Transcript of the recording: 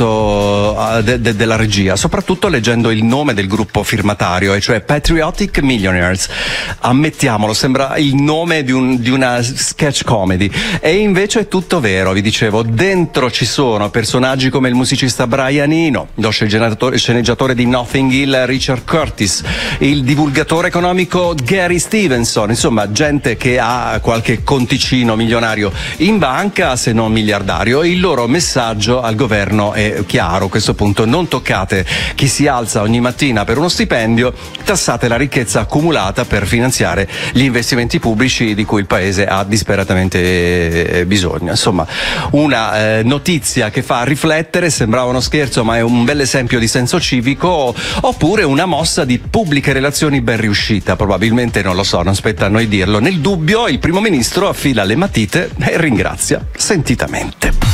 questo della regia, soprattutto leggendo il nome del gruppo firmatario, e cioè Patriotic Millionaires. Ammettiamolo, sembra il nome di una sketch comedy, e invece è tutto vero. Vi dicevo, dentro ci sono personaggi come il musicista Brian Eno, lo sceneggiatore di Notting Hill Richard Curtis, il divulgatore economico Gary Stevenson, insomma gente che ha qualche conticino milionario in banca, se non miliardario. Il loro messaggio al governo è chiaro a questo punto: non toccate chi si alza ogni mattina per uno stipendio, tassate la ricchezza accumulata per finanziare gli investimenti pubblici di cui il paese ha disperatamente bisogno. Insomma, una notizia che fa riflettere. Sembrava uno scherzo, ma è un bel esempio di senso civico, oppure una mossa di pubbliche relazioni ben riuscita. Probabilmente, non lo so, non spetta a noi dirlo. Nel dubbio il primo ministro affila le matite e ringrazia sentitamente.